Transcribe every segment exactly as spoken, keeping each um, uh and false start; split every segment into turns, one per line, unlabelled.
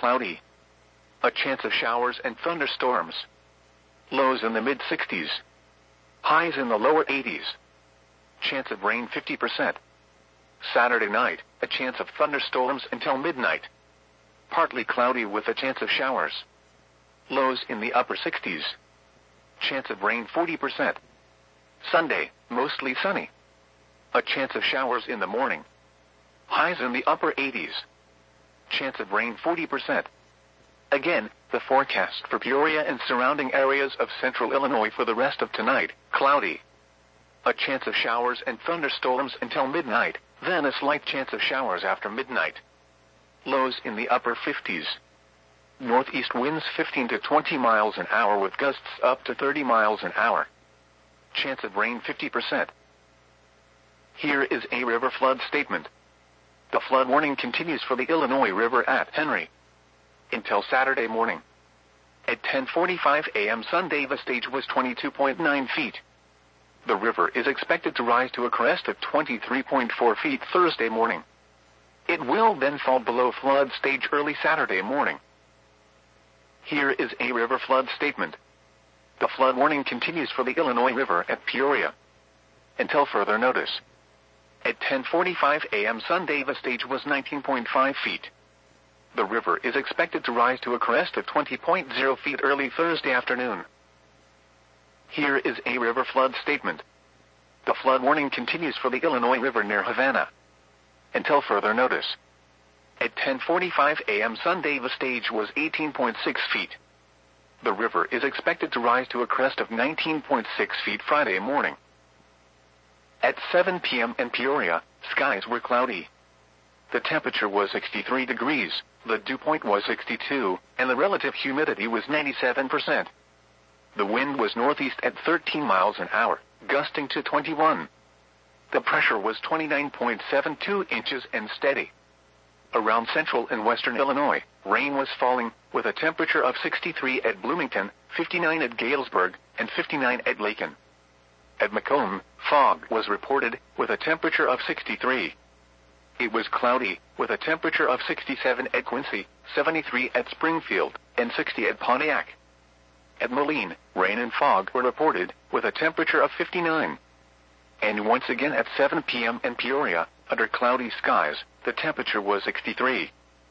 cloudy. A chance of showers and thunderstorms. Lows in the mid sixties. Highs in the lower eighties. Chance of rain fifty percent. Saturday night, a chance of thunderstorms until midnight. Partly cloudy with a chance of showers. Lows in the upper sixties. Chance of rain forty percent. Sunday, mostly sunny. A chance of showers in the morning. Highs in the upper eighties. Chance of rain forty percent. Again, the forecast for Peoria and surrounding areas of central Illinois for the rest of tonight: cloudy. A chance of showers and thunderstorms until midnight, then a slight chance of showers after midnight. Lows in the upper fifties. Northeast winds fifteen to twenty miles an hour with gusts up to thirty miles an hour. Chance of rain fifty percent. Here is a river flood statement. The flood warning continues for the Illinois River at Henry until Saturday morning. At ten forty-five a m Sunday, the stage was twenty-two point nine feet. The river is expected to rise to a crest of twenty-three point four feet Thursday morning. It will then fall below flood stage early Saturday morning. Here is a river flood statement. The flood warning continues for the Illinois River at Peoria until further notice. At ten forty-five a m Sunday, the stage was nineteen point five feet. The river is expected to rise to a crest of twenty point zero feet early Thursday afternoon. Here is a river flood statement. The flood warning continues for the Illinois River near Havana until further notice. At ten forty-five a m Sunday, the stage was eighteen point six feet. The river is expected to rise to a crest of nineteen point six feet Friday morning. At seven p m in Peoria, skies were cloudy. The temperature was sixty-three degrees, the dew point was sixty-two, and the relative humidity was ninety-seven percent. The wind was northeast at thirteen miles an hour, gusting to twenty-one. The pressure was twenty-nine point seven two inches and steady. Around central and western Illinois, rain was falling, with a temperature of sixty-three at Bloomington, fifty-nine at Galesburg, and fifty-nine at Lacon. At Macomb, fog was reported, with a temperature of sixty-three. It was cloudy, with a temperature of sixty-seven at Quincy, seventy-three at Springfield, and sixty at Pontiac. At Moline, rain and fog were reported, with a temperature of fifty-nine. And once again at seven p m in Peoria, under cloudy skies, the temperature was sixty-three.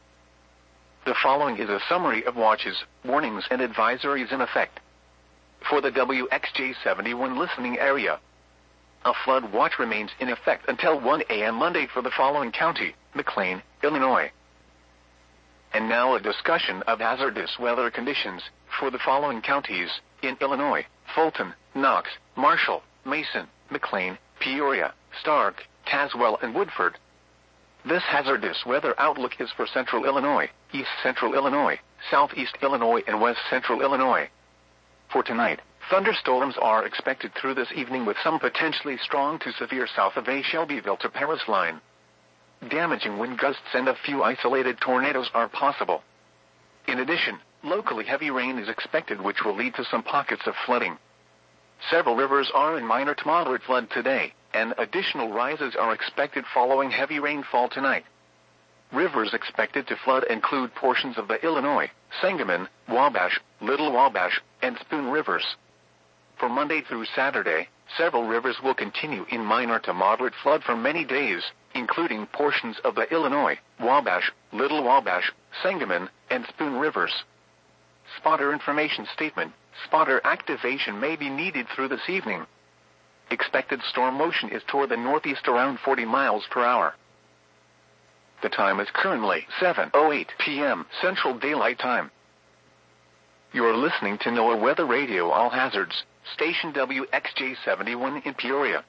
The following is a summary of watches, warnings, and advisories in effect. For the W X J seventy-one listening area, a flood watch remains in effect until one a m Monday for the following county: McLean, Illinois. And now a discussion of hazardous weather conditions for the following counties in Illinois: Fulton, Knox, Marshall, Mason, McLean, Peoria, Stark, Tazewell, and Woodford. This hazardous weather outlook is for central Illinois, east central Illinois, southeast Illinois, and west central Illinois. For tonight, thunderstorms are expected through this evening with some potentially strong to severe south of a Shelbyville to Paris line. Damaging wind gusts and a few isolated tornadoes are possible. In addition, locally heavy rain is expected, which will lead to some pockets of flooding. Several rivers are in minor to moderate flood today, and additional rises are expected following heavy rainfall tonight. Rivers expected to flood include portions of the Illinois, Sangamon, Wabash, Little Wabash, and Spoon rivers. For Monday through Saturday, several rivers will continue in minor to moderate flood for many days, including portions of the Illinois, Wabash, Little Wabash, Sangamon, and Spoon rivers. Spotter information statement: spotter activation may be needed through this evening. Expected storm motion is toward the northeast around forty miles per hour. The time is currently seven oh eight p m Central Daylight Time. You are listening to NOAA Weather Radio All Hazards, station W X J seventy-one in Peoria.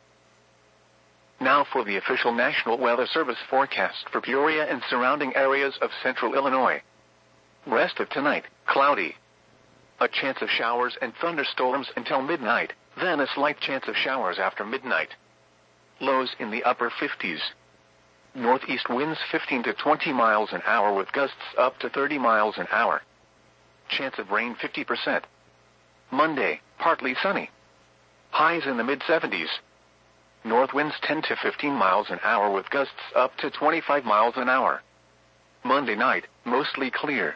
Now for the official National Weather Service forecast for Peoria and surrounding areas of central Illinois. Rest of tonight, cloudy. A chance of showers and thunderstorms until midnight, then a slight chance of showers after midnight. Lows in the upper fifties. Northeast winds fifteen to twenty miles an hour with gusts up to thirty miles an hour. Chance of rain fifty percent. Monday, partly sunny. Highs in the mid seventies. North winds ten to fifteen miles an hour with gusts up to twenty-five miles an hour. Monday night, mostly clear.